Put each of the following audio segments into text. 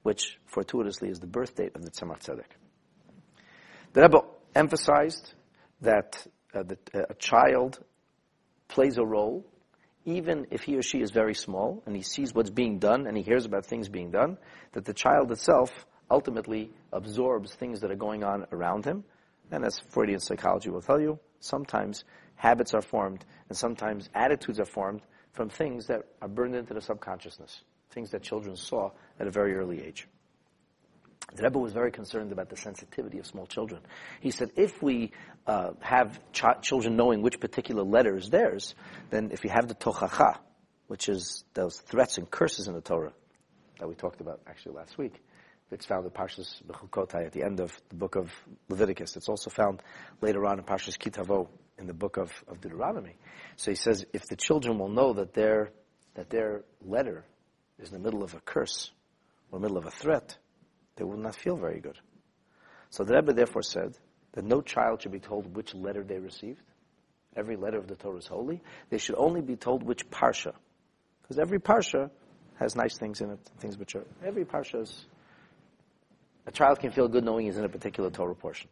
which fortuitously is the birth date of the Tzemach Tzedek. The Rebbe emphasized that a child plays a role, even if he or she is very small, and he sees what's being done, and he hears about things being done, that the child itself ultimately absorbs things that are going on around him. And as Freudian psychology will tell you, sometimes habits are formed, and sometimes attitudes are formed from things that are burned into the subconsciousness, things that children saw at a very early age. The Rebbe was very concerned about the sensitivity of small children. He said, if we have children knowing which particular letter is theirs, then if you have the tochacha, which is those threats and curses in the Torah that we talked about actually last week, it's found in Parshas Bechukotai at the end of the book of Leviticus. It's also found later on in Parshas Kitavo in the book of Deuteronomy. So he says, if the children will know that their letter is in the middle of a curse or middle of a threat, they will not feel very good. So the Rebbe therefore said that no child should be told which letter they received. Every letter of the Torah is holy. They should only be told which parsha. Because every parsha has nice things in it, things which are, every parsha is, a child can feel good knowing he's in a particular Torah portion.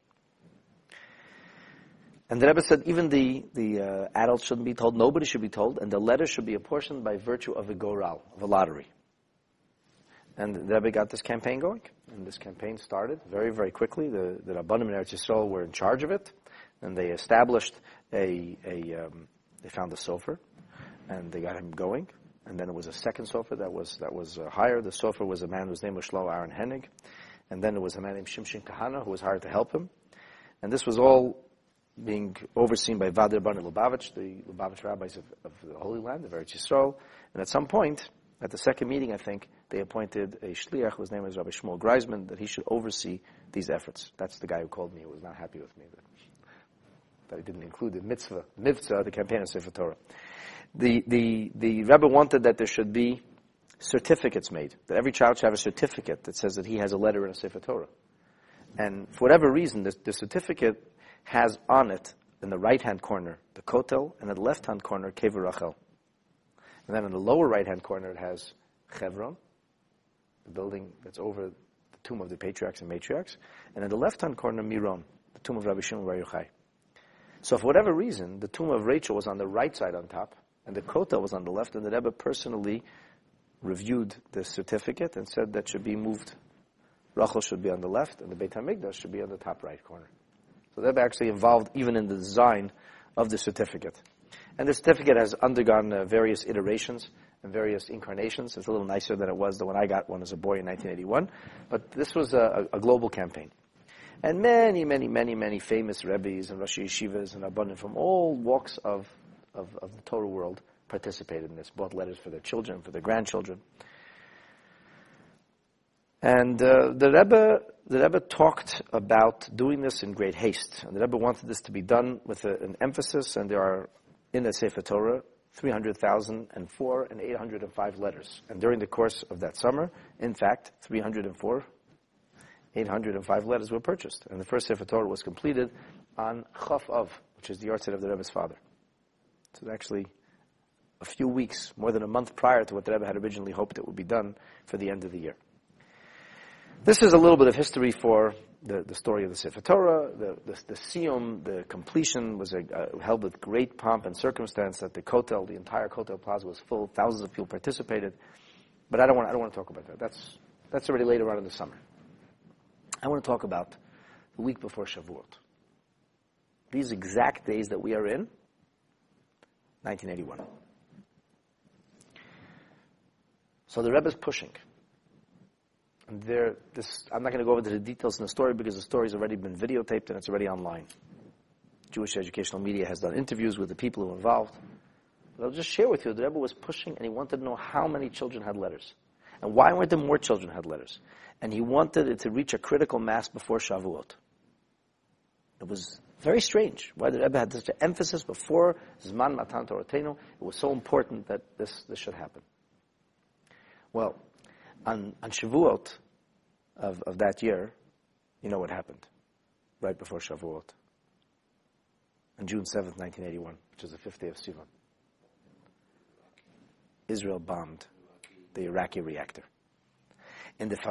And the Rebbe said even the adults shouldn't be told, nobody should be told, and the letter should be apportioned by virtue of a goral, of a lottery. And the Rebbe got this campaign going, and this campaign started very, very quickly. The Rabbanim in Eretz Yisrael were in charge of it, and they established they found a sofer, and they got him going. And then it was a second sofer that was hired. The sofer was a man whose name was Shlomo Aaron Hennig, and then there was a man named Shimshon Kahana who was hired to help him. And this was all being overseen by Vadir Bani Lubavitch, the Lubavitch rabbis of the Holy Land, of Eretz Yisrael. And at some point, at the second meeting, I think, they appointed a shliach whose name was Rabbi Shmuel Greisman, that he should oversee these efforts. That's the guy who called me, who was not happy with me, that he didn't include the mitzvah, the campaign of Sefer Torah. The Rebbe wanted that there should be certificates made, that every child should have a certificate that says that he has a letter in a Sefer Torah. And for whatever reason, the certificate has on it, in the right-hand corner, the Kotel, and in the left-hand corner, Kever Rachel. And then in the lower right-hand corner, it has Chevron, the building that's over the tomb of the patriarchs and matriarchs. And in the left-hand corner, Miron, the tomb of Rabbi Shimon Bar Yochai. So for whatever reason, the tomb of Rachel was on the right side on top, and the Kotel was on the left, and the Rebbe personally reviewed the certificate and said that should be moved. Rachel should be on the left, and the Beit HaMikdash should be on the top right corner. So the Rebbe actually involved even in the design of the certificate. And the certificate has undergone various iterations and various incarnations. It's a little nicer than it was when I got one as a boy in 1981. But this was a global campaign. And many, many, many, many famous Rebbes and Rosh Yeshivas and Rabbanim from all walks of the Torah world participated in this, bought letters for their children, for their grandchildren. And the Rebbe talked about doing this in great haste. And the Rebbe wanted this to be done with an emphasis, and there are, in the Sefer Torah, 300,004 and 805 letters. And during the course of that summer, in fact, 304, 805 letters were purchased. And the first Sefer Torah was completed on Chof Av, which is the yahrzeit of the Rebbe's father. So actually a few weeks, more than a month prior to what the Rebbe had originally hoped it would be done for the end of the year. This is a little bit of history for the story of the Sefer Torah. The Siyum, the completion, was held with great pomp and circumstance. That the Kotel, the entire Kotel Plaza was full. Thousands of people participated. But I don't want to talk about that. That's already later on in the summer. I want to talk about the week before Shavuot. These exact days that we are in, 1981. So the Rebbe is pushing. And I'm not going to go over the details in the story because the story has already been videotaped and it's already online. Jewish Educational Media has done interviews with the people who were involved. But I'll just share with you, the Rebbe was pushing and he wanted to know how many children had letters. And why weren't there more children had letters? And he wanted it to reach a critical mass before Shavuot. It was very strange why the Rebbe had such an emphasis before Zman Matan Toratenu. It was so important that this should happen. Well, on Shavuot of that year, you know what happened right before Shavuot. On June 7th, 1981, which is the 5th day of Sivan. Israel bombed the Iraqi reactor. In the